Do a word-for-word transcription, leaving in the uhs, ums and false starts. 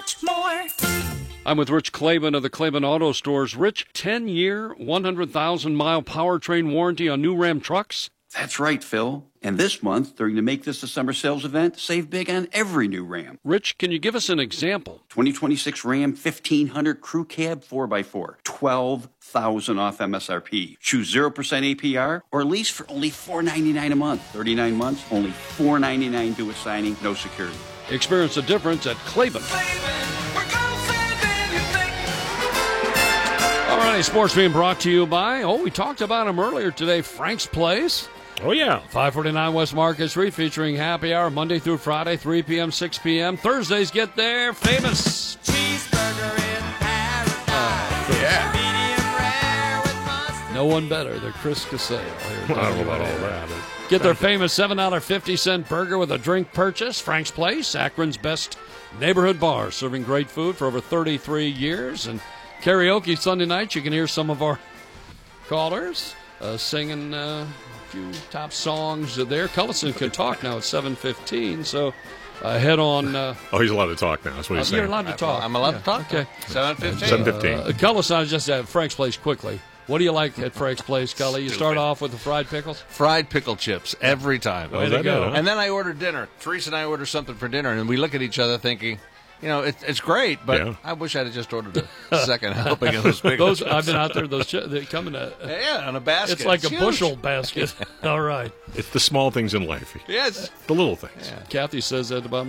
much more. I'm with Rich Claiborne of the Claiborne Auto Stores. Rich, ten-year, one hundred thousand mile powertrain warranty on new Ram trucks? That's right, Phil. And this month, during the Make This the Summer sales event, save big on every new Ram. Rich, can you give us an example? twenty twenty-six Ram fifteen hundred Crew Cab four by four, twelve thousand dollars off M S R P. Choose zero percent A P R or lease for only four ninety-nine a month. thirty-nine months, only four ninety-nine due at signing, no security. Experience the difference at Claiborne. All right, sports being brought to you by, oh, we talked about him earlier today, Frank's Place. Oh, yeah. five forty-nine West Market Street, featuring happy hour Monday through Friday, three p.m., six p.m. Thursdays, get their famous Cheeseburger in paradise. Uh, yeah. Medium rare with mustard. no one better than Chris Casale. I don't know about all that. But Get their famous seven dollars and fifty cents burger with a drink purchase. Frank's Place, Akron's best neighborhood bar, serving great food for over thirty-three years. And karaoke Sunday night, you can hear some of our callers uh, singing uh, a few top songs there. Cullison can talk now at seven fifteen, so uh, head on. Uh, oh, he's allowed to talk now. That's what he's you're saying. allowed to talk. I'm allowed Yeah, to talk. Okay. seven fifteen. seven fifteen. Uh, Cullison, just at Frank's Place quickly. What do you like at Frank's Place, Cully? You start off with the fried pickles? Fried pickle chips every time. Way to go. And then I order dinner. Teresa and I order something for dinner, and we look at each other thinking, you know, it, it's great, but Yeah. I wish I'd have just ordered a second helping of those pickles. Those I've been out there. Those chi- they come in a. Yeah, on a basket. It's like a huge. bushel basket. All right. It's the small things in life. Yes. The little things. Kathy says that about me.